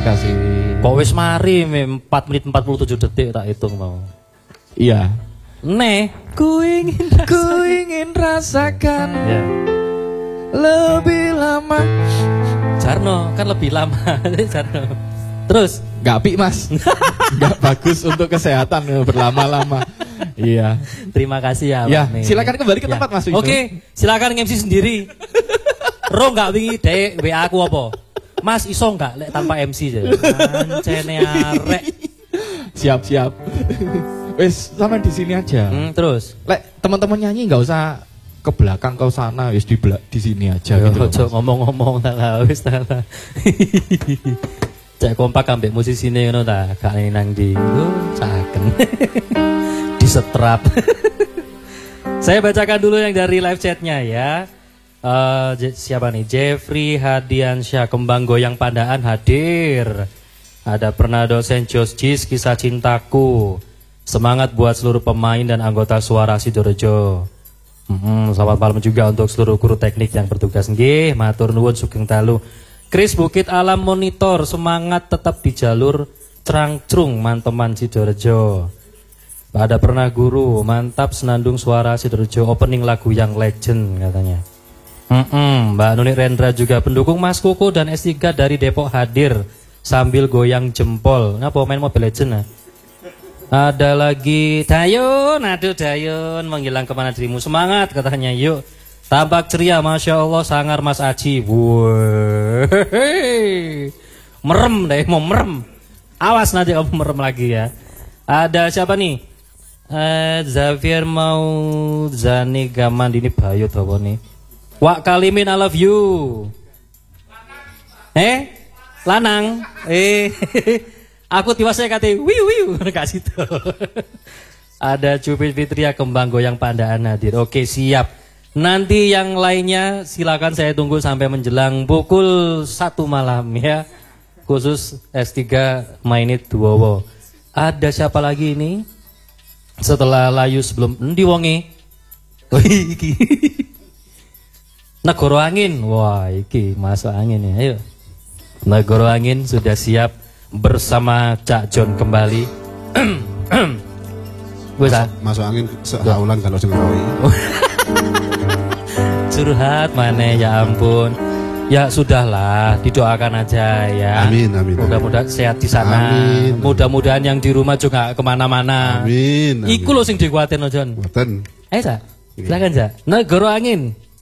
kasih. Kok wis mari 4 menit 47 detik tak hitung mau. Iya. Ku ingin rasakan ya. Lebih lama. Jarno kan lebih lama. Jarno. Terus Gak apik mas. Gak bagus untuk kesehatan berlama-lama. Iya. Terima kasih ya. Ya, silakan kembali ke tempat Mas Wisnu. Oke, silakan MC sendiri. Ro gak wingi dek WA aku apa? Mas iso gak lek tanpa MC aja. Ancene arek. Siap. Wes sama di sini aja. Terus. Lek teman-teman nyanyi nggak usah ke belakang ke sana, wis di sini aja gitu. Ojo ngomong-ngomong ta wis ta. Cek kompak ambek musisine ngono ta, gak nang ndi. Caken. Disetrap. Saya bacakan dulu yang dari live chatnya ya. Siapa nih? Jeffrey Hadiansyah, Kembang Goyang Pandaan hadir. Ada Pernado Senjos Jis, Kisah Cintaku. Semangat buat seluruh pemain dan anggota Suara Sidorejo. Selamat malam juga untuk seluruh guru teknik yang bertugas. Nggih, matur nuwun sugeng dalu. Chris Bukit Alam Monitor, semangat tetap di jalur Trangcrung Manteman Sidorejo. Ada Pernah Guru, mantap Senandung Suara Sidorejo, opening lagu yang legend katanya. Mbak Nuni Rendra juga pendukung Mas Koko dan S3 dari Depok hadir sambil goyang jempol. Ngapa main Mobile Legend nah? Ada lagi Dayun, aduh Dayun, menghilang kemana dirimu, semangat katanya, yuk. Tampak ceria, Masya Allah, sangar Mas Aji. Merem deh, mau merem. Awas nanti kamu merem lagi ya. Ada siapa nih? Xavier mau Zani Gaman ini Bayu tahu nih. Wak Kalimin, I love you. Lanang. Aku tiba saya kata wiu kasih tuh. Ada Cupid Fitria, Kembang Goyang Pandaan hadir. Oke, siap. Nanti yang lainnya silakan saya tunggu sampai menjelang pukul 1 malam ya. Khusus S3 Mainit Duowo. Ada siapa lagi ini? Setelah layu sebelum endi wonge? Iki. Negoro Angin. Wah, iki masuk angin ya. Ayo. Negoro Angin sudah siap bersama Cak John kembali. Masuk angin sehaulan kalau Jokowi. Curhat mana ya ampun. Ya sudahlah, didoakan aja ya. Amin. Mudah-mudahan sehat di sana. Mudah-mudahan yang di rumah juga kemana-mana. Amin. Iku lo sing dikuatin John. Mboten. Ayo Cak, silakan Cak. Negoro Angin.